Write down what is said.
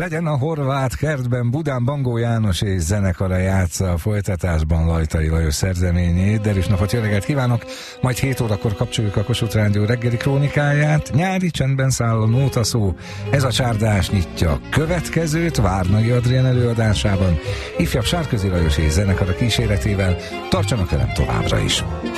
Legyen a horvát kertben, Budán Bangó János és zenekara játsza a folytatásban Lajtai Lajos szerzeményét. Derűs napot, jó reggelt kívánok! Majd 7 órakor kapcsoljuk a Kossuth Rádió reggeli krónikáját. Nyári csendben száll a nótaszó. Ez a csárdás nyitja a következőt Várnai Adrián előadásában. Ifjabb Sárközi Lajos és zenekara kíséretével. Tartsanak velem továbbra is!